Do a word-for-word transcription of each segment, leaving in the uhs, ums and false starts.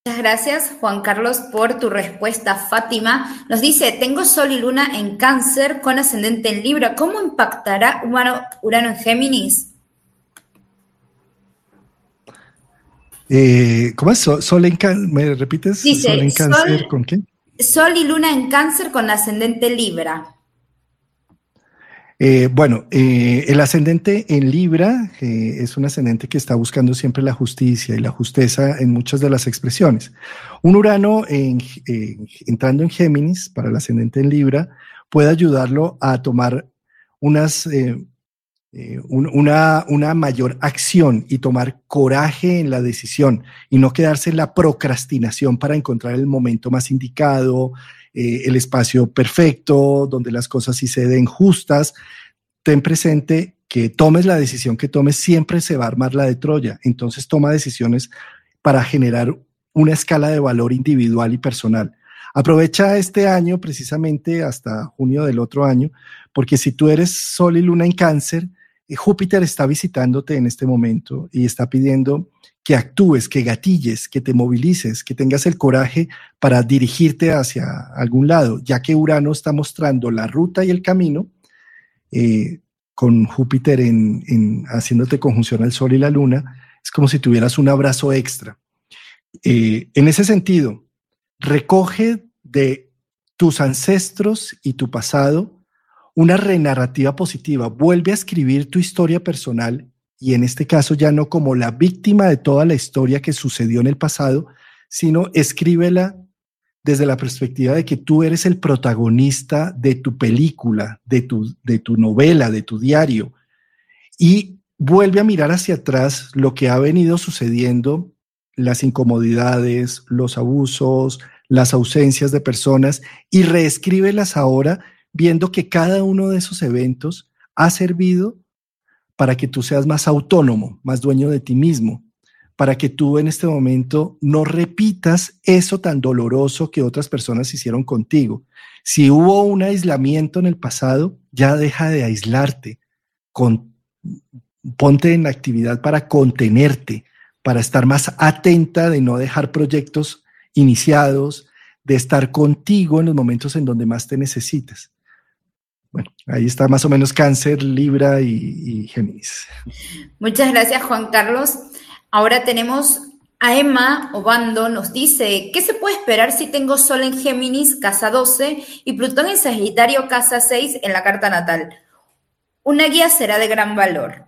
Muchas gracias, Juan Carlos, por tu respuesta. Fátima nos dice, tengo Sol y Luna en Cáncer con ascendente en Libra. ¿Cómo impactará Urano, Urano en Géminis? Eh, ¿Cómo es? Sol, sol en Cáncer, ¿me repites? Sol Dice, en Cáncer, Sol, ¿con qué? Sol y Luna en Cáncer con ascendente Libra. Eh, bueno, eh, el ascendente en Libra eh, es un ascendente que está buscando siempre la justicia y la justeza en muchas de las expresiones. Un Urano en, en, entrando en Géminis para el ascendente en Libra puede ayudarlo a tomar unas, eh, eh, un, una, una mayor acción y tomar coraje en la decisión y no quedarse en la procrastinación para encontrar el momento más indicado, eh, el espacio perfecto, donde las cosas sí se den justas. Ten presente que tomes la decisión que tomes, siempre se va a armar la de Troya. Entonces toma decisiones para generar una escala de valor individual y personal. Aprovecha este año precisamente hasta junio del otro año, porque si tú eres Sol y Luna en Cáncer, eh, Júpiter está visitándote en este momento y está pidiendo que actúes, que gatilles, que te movilices, que tengas el coraje para dirigirte hacia algún lado, ya que Urano está mostrando la ruta y el camino, eh, con Júpiter en, en, haciéndote conjunción al Sol y la Luna. Es como si tuvieras un abrazo extra. Eh, en ese sentido, recoge de tus ancestros y tu pasado una renarrativa positiva. Vuelve a escribir tu historia personal y en este caso ya no como la víctima de toda la historia que sucedió en el pasado, sino escríbela desde la perspectiva de que tú eres el protagonista de tu película, de tu, de tu novela, de tu diario, y vuelve a mirar hacia atrás lo que ha venido sucediendo, las incomodidades, los abusos, las ausencias de personas, y reescríbelas ahora viendo que cada uno de esos eventos ha servido para que tú seas más autónomo, más dueño de ti mismo, para que tú en este momento no repitas eso tan doloroso que otras personas hicieron contigo. Si hubo un aislamiento en el pasado, ya deja de aislarte. Con, ponte en actividad para contenerte, para estar más atenta de no dejar proyectos iniciados, de estar contigo en los momentos en donde más te necesitas. Bueno, ahí está más o menos Cáncer, Libra y, y Géminis. Muchas gracias, Juan Carlos. Ahora tenemos a Emma Obando, nos dice, ¿qué se puede esperar si tengo Sol en Géminis, casa doce, y Plutón en Sagitario, casa seis, en la carta natal? Una guía será de gran valor.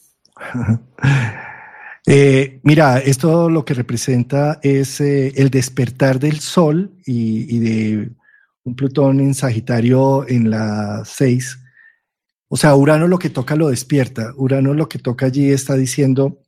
Eh, mira, esto lo que representa es eh, el despertar del Sol y, y de un Plutón en Sagitario en la seis. O sea, Urano lo que toca lo despierta. Urano lo que toca allí está diciendo,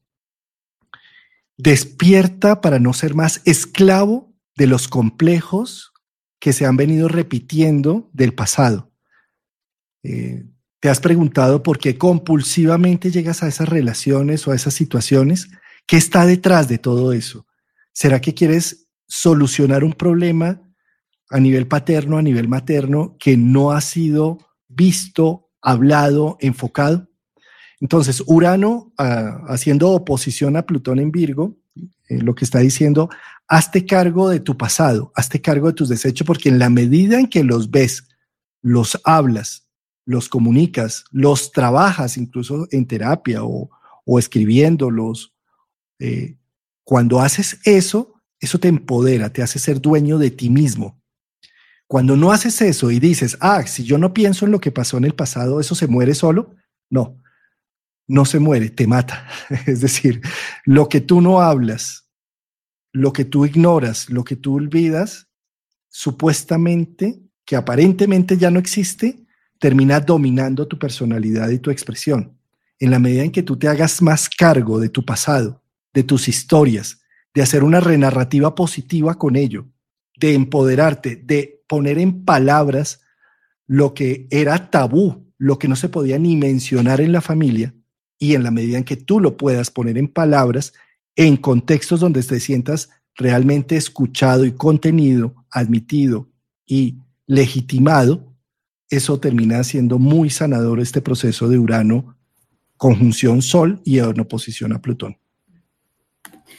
despierta para no ser más esclavo de los complejos que se han venido repitiendo del pasado. Eh, ¿Te has preguntado por qué compulsivamente llegas a esas relaciones o a esas situaciones? ¿Qué está detrás de todo eso? ¿Será que quieres solucionar un problema a nivel paterno, a nivel materno, que no ha sido visto, hablado, enfocado? Entonces, Urano, uh, haciendo oposición a Plutón en Virgo, eh, lo que está diciendo, hazte cargo de tu pasado, hazte cargo de tus desechos, porque en la medida en que los ves, los hablas, los comunicas, los trabajas incluso en terapia o, o escribiéndolos, eh, cuando haces eso, eso te empodera, te hace ser dueño de ti mismo. Cuando no haces eso y dices, ah, si yo no pienso en lo que pasó en el pasado, ¿eso se muere solo? No. No se muere, te mata. Es decir, lo que tú no hablas, lo que tú ignoras, lo que tú olvidas, supuestamente, que aparentemente ya no existe, termina dominando tu personalidad y tu expresión. En la medida en que tú te hagas más cargo de tu pasado, de tus historias, de hacer una renarrativa positiva con ello, de empoderarte, de poner en palabras lo que era tabú, lo que no se podía ni mencionar en la familia, y en la medida en que tú lo puedas poner en palabras, en contextos donde te sientas realmente escuchado y contenido, admitido y legitimado, eso termina siendo muy sanador este proceso de Urano, conjunción Sol y en oposición a Plutón.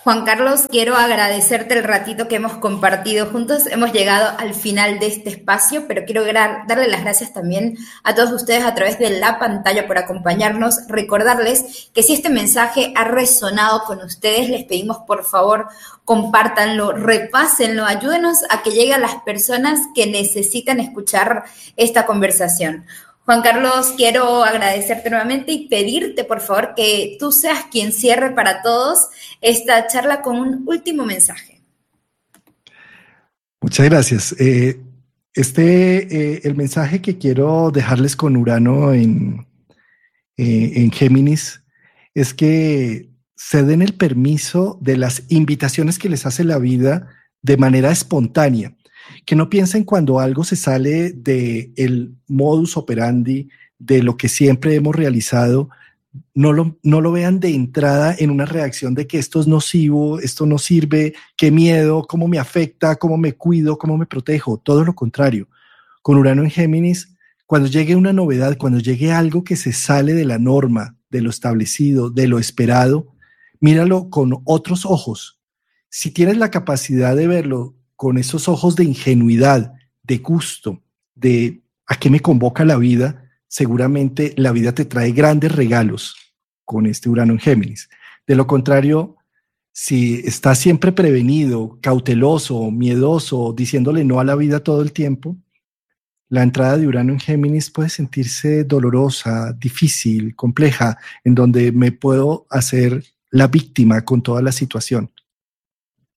Juan Carlos, quiero agradecerte el ratito que hemos compartido juntos. Hemos llegado al final de este espacio, pero quiero darle las gracias también a todos ustedes a través de la pantalla por acompañarnos. Recordarles que si este mensaje ha resonado con ustedes, les pedimos por favor compártanlo, repásenlo, ayúdenos a que llegue a las personas que necesitan escuchar esta conversación. Juan Carlos, quiero agradecerte nuevamente y pedirte, por favor, que tú seas quien cierre para todos esta charla con un último mensaje. Muchas gracias. Eh, este, eh, el mensaje que quiero dejarles con Urano en, eh, en Géminis es que se den el permiso de las invitaciones que les hace la vida de manera espontánea. Que no piensen cuando algo se sale del modus operandi, de lo que siempre hemos realizado, no lo, no lo vean de entrada en una reacción de que esto es nocivo, esto no sirve, qué miedo, cómo me afecta, cómo me cuido, cómo me protejo. Todo lo contrario. Con Urano en Géminis, cuando llegue una novedad, cuando llegue algo que se sale de la norma, de lo establecido, de lo esperado, míralo con otros ojos. Si tienes la capacidad de verlo con esos ojos de ingenuidad, de gusto, de a qué me convoca la vida, seguramente la vida te trae grandes regalos con este Urano en Géminis. De lo contrario, si estás siempre prevenido, cauteloso, miedoso, diciéndole no a la vida todo el tiempo, la entrada de Urano en Géminis puede sentirse dolorosa, difícil, compleja, en donde me puedo hacer la víctima con toda la situación.